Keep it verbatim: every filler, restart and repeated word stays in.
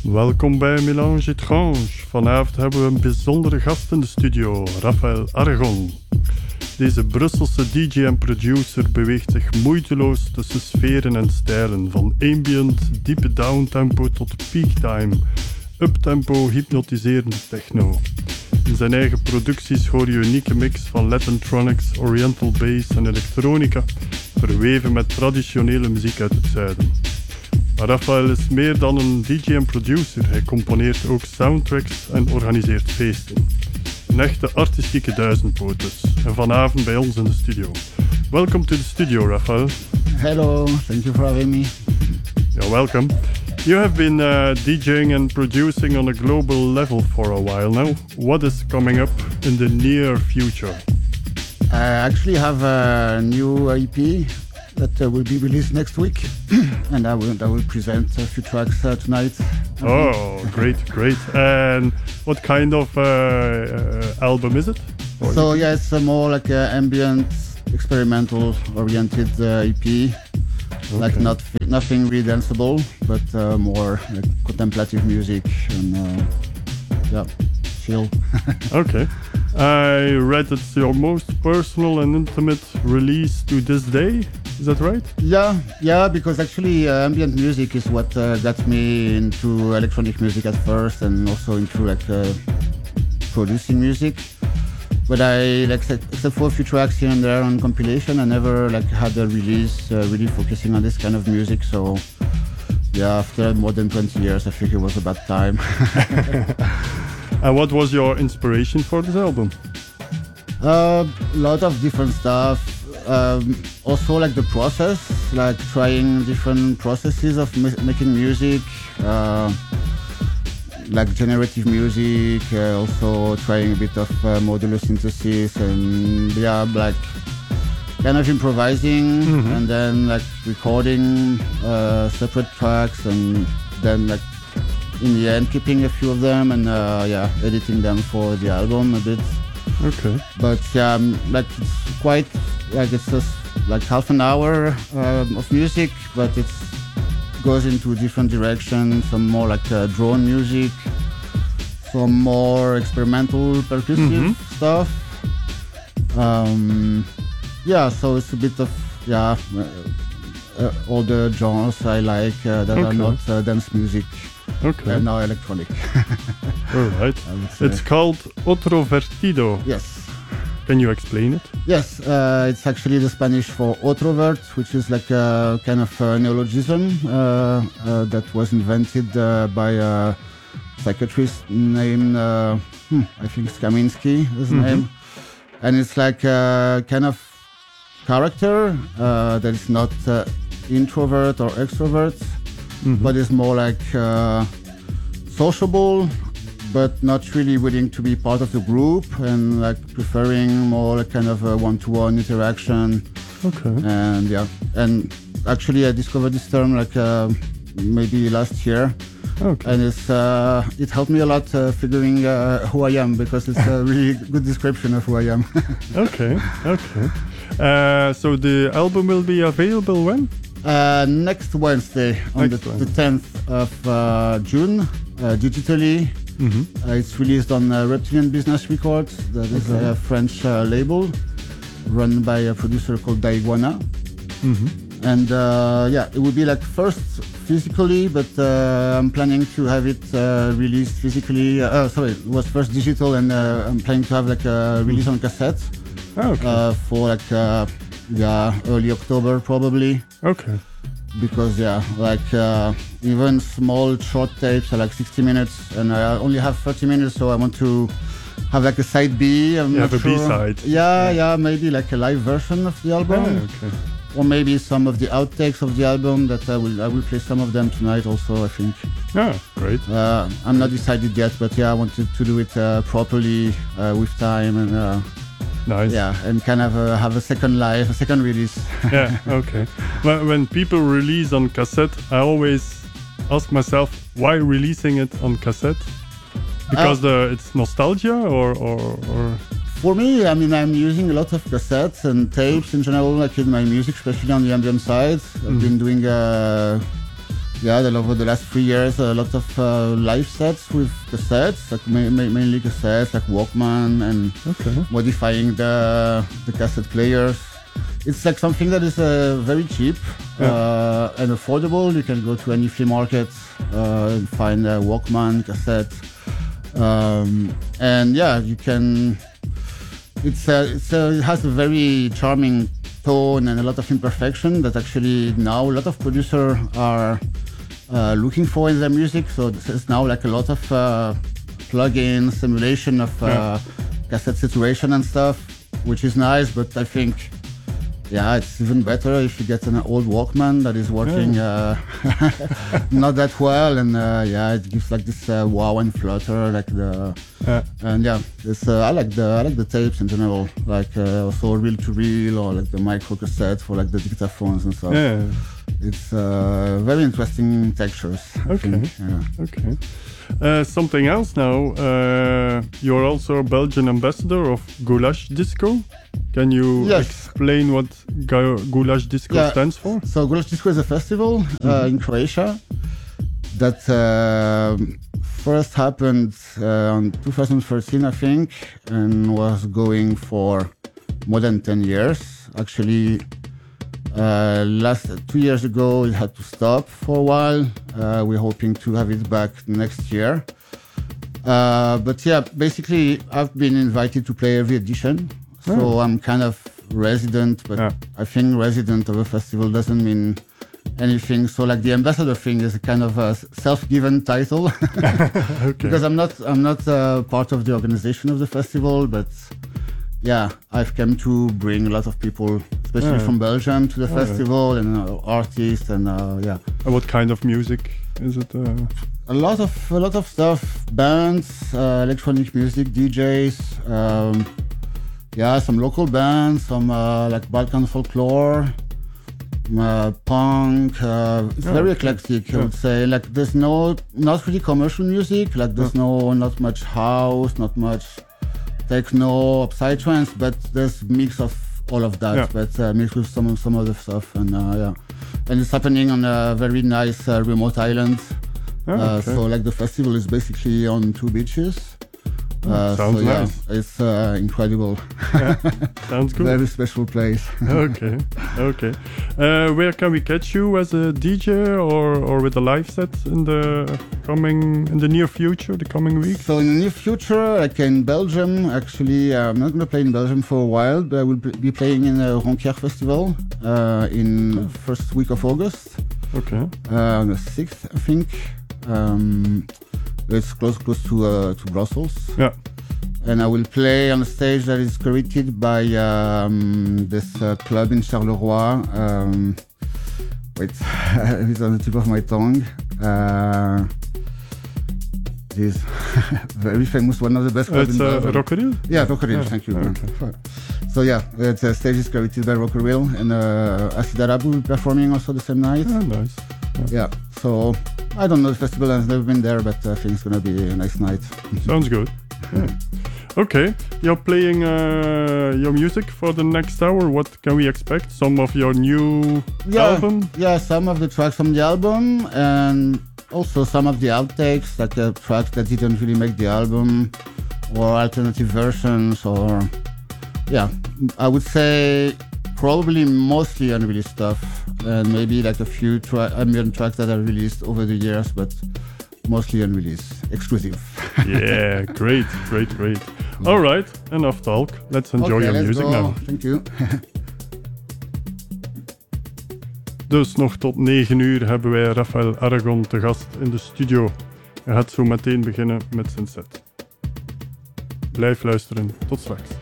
Welkom bij Mélange Étrange. Vanavond hebben we een bijzondere gast in de studio, Raphaël Aragon. Deze Brusselse D J en producer beweegt zich moeiteloos tussen sferen en stijlen, van ambient, diepe downtempo tot peaktime, uptempo, hypnotiserende techno. In zijn eigen producties hoor je een unieke mix van Latintronics, Oriental bass en elektronica, verweven met traditionele muziek uit het zuiden. Maar Raphaël is meer dan een D J en producer. Hij componeert ook soundtracks en organiseert feesten. Een echte artistieke duizendpoot. En vanavond bij ons in de studio. Welcome to the studio, Raphaël. Hello, thank you for having me. You're welcome. You have been uh, DJing and producing on a global level for a while now. What is coming up in the near future? I actually have a new E P that uh, will be released next week, and I will, I will present a few tracks uh, tonight. Oh, great, great. And what kind of uh, uh, album is it? Or so yeah, it's uh, more like an ambient, experimental-oriented uh, E P. Okay. Like not nothing really danceable, but uh, more like contemplative music and uh, yeah, chill. Okay. I read it's your most personal and intimate release to this day. Is that right? Yeah, yeah, because actually uh, ambient music is what uh, got me into electronic music at first, and also into like uh, producing music. But I, like, except for a few tracks here and there on compilation, I never like had a release uh, really focusing on this kind of music. So yeah, after more than twenty years, I think it was about time. And what was your inspiration for this album? A uh, lot of different stuff. Um, also like the process, like trying different processes of m- making music, uh, like generative music, uh, also trying a bit of uh, modular synthesis, and yeah, like kind of improvising, mm-hmm. and then like recording uh, separate tracks, and then like in the end keeping a few of them, and uh, yeah, editing them for the album a bit. Okay. But yeah, um, like it's quite like it's just like half an hour um, of music, but it goes into different directions. Some more like uh, drone music, some more experimental percussive mm-hmm. stuff. Um, yeah, so it's a bit of yeah, uh, uh, all the genres I like uh, that okay. are not uh, dance music. Okay. And now electronic. All right. It's called Otro Vertido. Yes. Can you explain it? Yes, uh, it's actually the Spanish for otrovert, which is like a kind of a neologism uh, uh, that was invented uh, by a psychiatrist named, uh, hmm, I think Skaminsky, his mm-hmm. name. And it's like a kind of character uh, that is not uh, introvert or extrovert, mm-hmm. but is more like uh, sociable, but not really willing to be part of the group, and like preferring more like kind of a one-to-one interaction. Okay. And yeah, and actually I discovered this term like uh, maybe last year. Okay. And it's uh, it helped me a lot uh, figuring uh, who I am, because it's a really good description of who I am. Okay, okay. Uh, so the album will be available when? Uh, next Wednesday, on next the, Wednesday. the tenth of uh, June, uh, digitally. Mm-hmm. Uh, it's released on uh, Reptilian Business Records. That is okay. a French uh, label run by a producer called Daiguana. Mm-hmm. And uh, yeah, it will be like first physically, but uh, I'm planning to have it uh, released physically. Uh, oh, sorry, it was first digital, and uh, I'm planning to have like a release on cassette oh, okay. uh, for like uh, yeah, early October probably. Okay. Because yeah, like uh, even small short tapes are like sixty minutes, and I only have thirty minutes, so I want to have like a side B. I'm you not have sure. a B-side. Yeah, yeah, maybe like a live version of the album. Oh, okay. Or maybe some of the outtakes of the album that I will I will play some of them tonight also, I think. Ah, great. Uh, I'm not decided yet, but yeah, I wanted to do it uh, properly uh, with time, and uh, nice. Yeah, and kind of uh, have a second life, a second release. Yeah, okay. When, when people release on cassette, I always ask myself, why releasing it on cassette? Because uh, the it's nostalgia, or, or, or... For me, I mean, I'm using a lot of cassettes and tapes in general, like in my music, especially on the ambient side. Mm-hmm. I've been doing uh, yeah, the, over the last three years, a lot of uh, live sets with cassettes, like ma- ma- mainly cassettes, like Walkman, and okay. modifying the the cassette players. It's like something that is uh, very cheap yeah. uh, and affordable. You can go to any flea market uh, and find a Walkman cassette, um, and yeah, you can. It's uh, it's uh, it has a very charming tone and a lot of imperfection that actually now a lot of producers are uh, looking for in their music. So there's now like a lot of uh, plug-in simulation of uh, yeah. cassette situation and stuff, which is nice. But I think, yeah, it's even better if you get an old Walkman that is working yeah. uh, not that well, and uh, yeah, it gives like this uh, wow and flutter, like the yeah. and yeah, this uh, I like the I like the tapes in general, like uh, also reel to reel or like the micro cassette for like the dictaphones and stuff. Yeah, it's uh, very interesting textures. Okay, yeah. okay. Uh, something else now. Uh, you're also a Belgian ambassador of Goulash Disco. Can you yes. explain what Goulash Disco yeah. stands for? So Goulash Disco is a festival mm-hmm. uh, in Croatia that uh, first happened uh, in two thousand thirteen, I think, and was going for more than ten years. Actually, uh, last two years ago it had to stop for a while. Uh, we're hoping to have it back next year. Uh, but yeah, basically I've been invited to play every edition. So oh. I'm kind of resident, but yeah. I think resident of a festival doesn't mean anything. So like the ambassador thing is a kind of a self-given title okay. because I'm not I'm not uh, part of the organization of the festival, but yeah, I've come to bring a lot of people, especially yeah. from Belgium, to the oh, festival right. and uh, artists and uh, yeah. And what kind of music is it? Uh... A lot of a lot of stuff, bands, uh, electronic music, D Js. Um, Yeah, some local bands, some uh, like Balkan folklore, uh, punk. Uh, it's oh, very okay. eclectic, yeah. I would say. Like there's no, not really commercial music. Like there's yeah. no, not much house, not much techno, psytrance, but there's mix of all of that. Yeah. But uh, mixed with some some other stuff, and uh, yeah, and it's happening on a very nice uh, remote island. Oh, uh, okay. So like the festival is basically on two beaches. Uh, sounds so, yeah, nice. It's uh, incredible. Yeah, sounds good. Very special place. okay, okay. Uh, where can we catch you as a D J or, or with a live set in the coming in the near future, the coming week? So in the near future, like in Belgium, actually, uh, I'm not going to play in Belgium for a while, but I will be playing in the Ronquière Festival uh, in the first week of August. Okay. Uh, on the sixth, I think. Um, It's close, close to uh, to Brussels. Yeah. And I will play on a stage that is created by um, this uh, club in Charleroi. Um, wait, it's on the tip of my tongue. Uh, this very famous, one of the best clubs it's, in uh, Belgium. Rockeril? Yeah, Rockeril, yeah. Thank you. Okay. So yeah, it's a stage is created by Rockeril, and uh, Acid Arab will be performing also the same night. Oh, nice. Yeah. yeah, so I don't know the festival, I've never been there, but I think it's gonna be a nice night. Sounds good. Yeah. Okay, you're playing uh, your music for the next hour. What can we expect? Some of your new yeah, album? Yeah, some of the tracks from the album, and also some of the outtakes, like the tracks that didn't really make the album, or alternative versions, or yeah, I would say probably mostly unreleased stuff, and maybe like a few tra- ambient tracks that are released over the years, but mostly unreleased, exclusive. Yeah, great, great, great. All right, enough talk. Let's enjoy okay, your let's music go. now. Thank you. Dus nog tot negen uur hebben wij Raphael Aragon te gast in de studio. Hij gaat zo meteen beginnen met zijn set. Blijf luisteren. Tot straks.